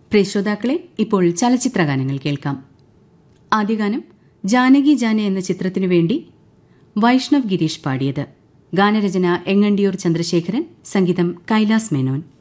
പ്രിയ ശ്രോതാക്കളെ, ഇപ്പോൾ ചലച്ചിത്ര ഗാനങ്ങൾ കേൾക്കാം. ആദ്യ ഗാനം ജാനകി ജാനെ എന്ന ചിത്രത്തിനു വേണ്ടി വൈഷ്ണവ് ഗിരീഷ് പാടിയത്. ഗാനരചന എങ്ങണ്ടിയൂർ ചന്ദ്രശേഖരൻ, സംഗീതം കൈലാസ് മേനോൻ.